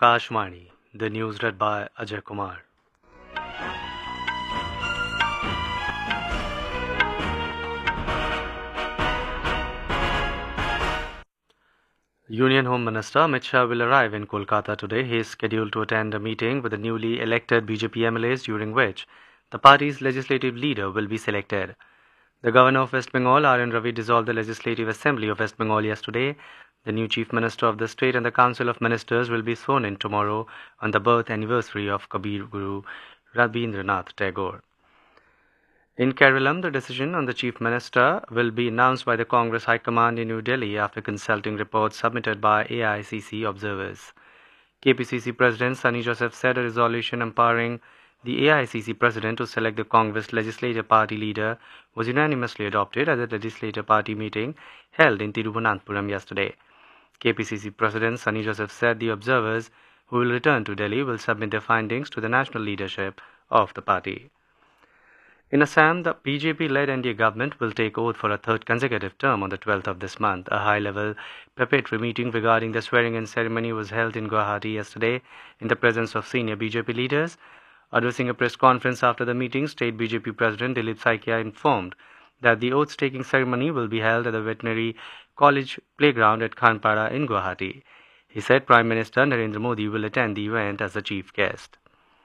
Akashvani, the news read by Ajay Kumar. Union Home Minister Amit Shah will arrive in Kolkata today. He is scheduled to attend a meeting with the newly elected BJP MLAs, during which the party's legislative leader will be selected. The Governor of West Bengal, R.N. Ravi, dissolved the Legislative Assembly of West Bengal yesterday. The new Chief Minister of the state and the Council of Ministers will be sworn in tomorrow on the birth anniversary of Kabir Guru Rabindranath Tagore. In Kerala, the decision on the Chief Minister will be announced by the Congress High Command in New Delhi after consulting reports submitted by AICC observers. KPCC President Sunny Joseph said a resolution empowering the AICC President to select the Congress Legislative Party leader was unanimously adopted at the Legislative Party meeting held in Tiruvananthapuram yesterday. KPCC President Sunny Joseph said the observers who will return to Delhi will submit their findings to the national leadership of the party. In Assam, the BJP-led NDA government will take oath for a third consecutive term on the 12th of this month. A high-level preparatory meeting regarding the swearing-in ceremony was held in Guwahati yesterday in the presence of senior BJP leaders. Addressing a press conference after the meeting, State BJP President Dilip Saikia informed that the oath-taking ceremony will be held at the Veterinary College Playground at Khanpara in Guwahati. He said Prime Minister Narendra Modi will attend the event as the chief guest.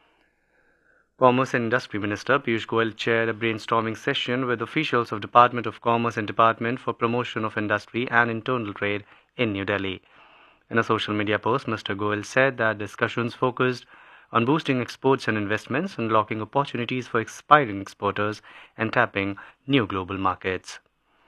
Commerce and Industry Minister Piyush Goyal chaired a brainstorming session with officials of Department of Commerce and Department for Promotion of Industry and Internal Trade in New Delhi. In a social media post, Mr. Goyal said that discussions focused on boosting exports and investments, unlocking opportunities for aspiring exporters, and tapping new global markets.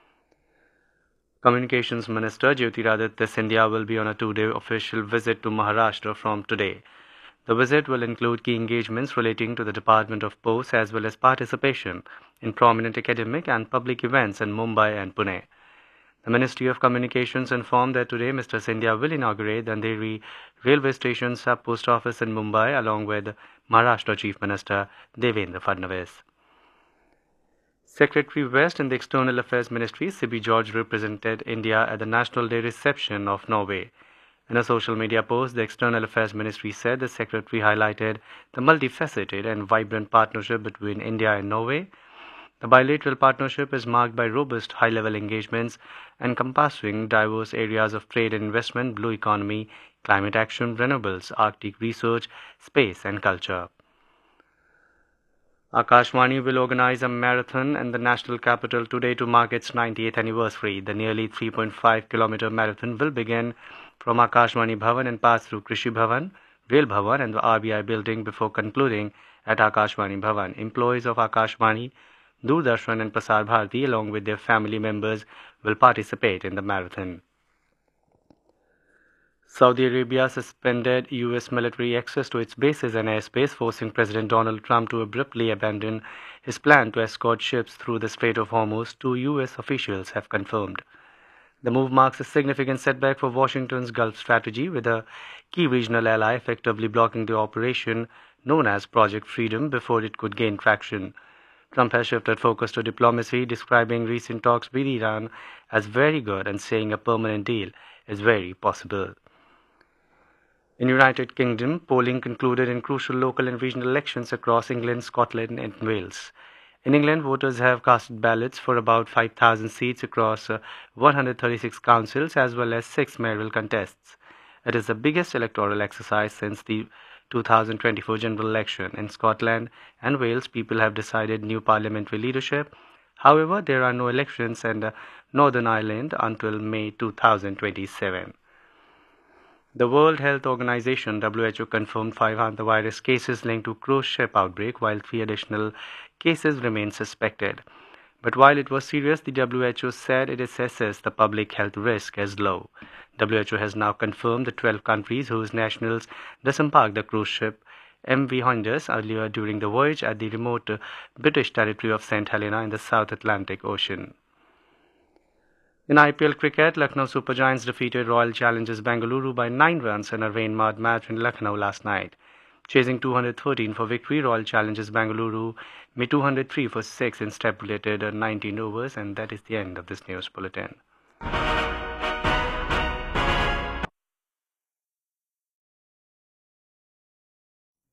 Communications Minister Jyotiraditya Scindia will be on a two-day official visit to Maharashtra from today. The visit will include key engagements relating to the Department of Posts as well as participation in prominent academic and public events in Mumbai and Pune. The Ministry of Communications informed that today Mr. Scindia will inaugurate the Andheri Railway Station sub-post office in Mumbai along with Maharashtra Chief Minister Devendra Fadnavis. Secretary West in the External Affairs Ministry, C.B. George, represented India at the National Day reception of Norway. In a social media post, the External Affairs Ministry said the Secretary highlighted the multifaceted and vibrant partnership between India and Norway. The bilateral partnership is marked by robust high-level engagements encompassing diverse areas of trade and investment, blue economy, climate action, renewables, Arctic research, space and culture. Akashvani will organize a marathon in the national capital today to mark its 90th anniversary. The nearly 3.5-kilometer marathon will begin from Akashvani Bhavan and pass through Krishi Bhavan, Rail Bhavan and the RBI building before concluding at Akashvani Bhavan. Employees of Akashvani, Doordarshan and Prasar Bharati along with their family members will participate in the marathon. Saudi Arabia suspended U.S. military access to its bases and airspace, forcing President Donald Trump to abruptly abandon his plan to escort ships through the Strait of Hormuz, two U.S. officials have confirmed. The move marks a significant setback for Washington's Gulf strategy, with a key regional ally effectively blocking the operation known as Project Freedom before it could gain traction. Trump has shifted focus to diplomacy, describing recent talks with Iran as very good and saying a permanent deal is very possible. In United Kingdom, polling concluded in crucial local and regional elections across England, Scotland and Wales. In England, voters have cast ballots for about 5,000 seats across 136 councils as well as 6 mayoral contests. It is the biggest electoral exercise since the 2024 general election. In Scotland and Wales, people have decided new parliamentary leadership. However, there are no elections in Northern Ireland until May 2027. The World Health Organization (WHO) confirmed 5 hantavirus cases linked to cruise ship outbreak, while 3 additional cases remain suspected. But while it was serious, the WHO said it assesses the public health risk as low. WHO has now confirmed the 12 countries whose nationals disembarked the cruise ship MV Hondas earlier during the voyage at the remote British territory of St. Helena in the South Atlantic Ocean. In IPL cricket, Lucknow Super Giants defeated Royal Challengers Bengaluru by 9 runs in a rain-marred match in Lucknow last night. Chasing 213 for victory, Royal Challengers Bengaluru made 203 for 6 in stipulated 19 overs, and that is the end of this news bulletin.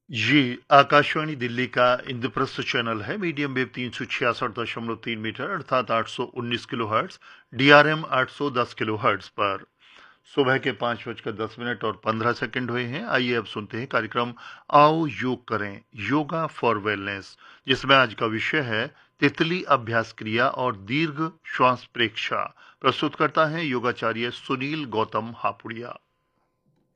ये आकाशवाणी दिल्ली का Indraprastha channel है। Medium wave 366.3 metre अर्थात 819 kilohertz, DRM 810 kilohertz पर सुबह के 5:10 और 15 second हुए हैं। आइए अब सुनते हैं कार्यक्रम आओ योग करें, योगा फॉर वेलनेस, जिसमें आज का विषय है तितली अभ्यास क्रिया और दीर्घ श्वास प्रेक्षा। प्रस्तुत करता है योगाचार्य सुनील गौतम हापुड़िया।